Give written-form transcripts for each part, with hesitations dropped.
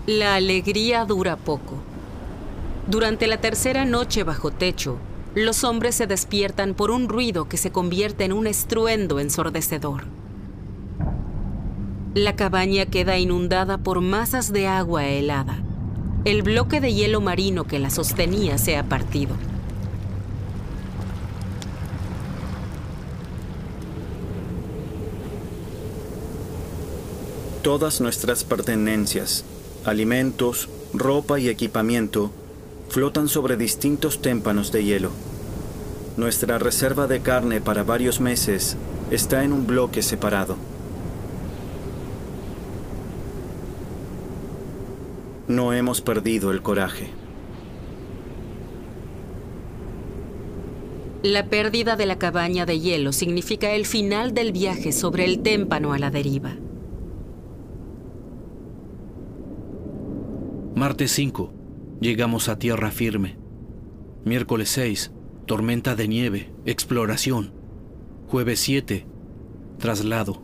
La alegría dura poco. Durante la tercera noche bajo techo, los hombres se despiertan por un ruido que se convierte en un estruendo ensordecedor. La cabaña queda inundada por masas de agua helada. El bloque de hielo marino que la sostenía se ha partido. Todas nuestras pertenencias, alimentos, ropa y equipamiento flotan sobre distintos témpanos de hielo. Nuestra reserva de carne para varios meses está en un bloque separado. No hemos perdido el coraje. La pérdida de la cabaña de hielo significa el final del viaje sobre el témpano a la deriva. Martes 5. Llegamos a tierra firme. Miércoles 6. Tormenta de nieve. Exploración. Jueves 7. Traslado.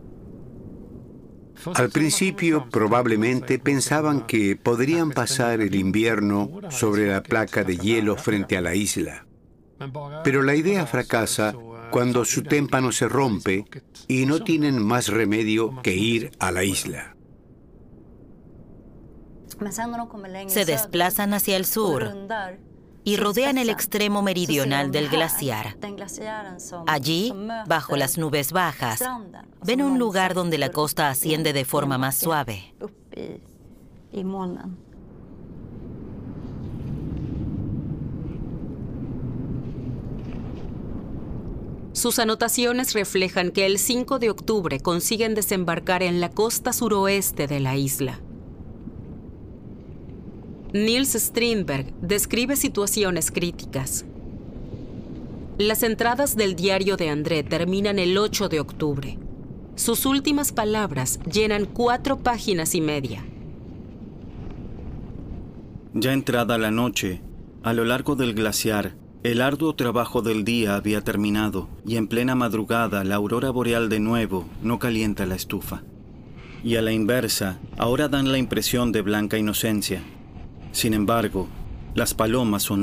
Al principio, probablemente pensaban que podrían pasar el invierno sobre la placa de hielo frente a la isla. Pero la idea fracasa cuando su témpano se rompe y no tienen más remedio que ir a la isla. Se desplazan hacia el sur y rodean el extremo meridional del glaciar. Allí, bajo las nubes bajas, ven un lugar donde la costa asciende de forma más suave. Sus anotaciones reflejan que el 5 de octubre consiguen desembarcar en la costa suroeste de la isla. Niels Strindberg describe situaciones críticas. Las entradas del diario de André terminan el 8 de octubre. Sus últimas palabras llenan 4 páginas y media. Ya entrada la noche, a lo largo del glaciar, el arduo trabajo del día había terminado y en plena madrugada la aurora boreal de nuevo no calienta la estufa. Y a la inversa, ahora dan la impresión de blanca inocencia. Sin embargo, las palomas son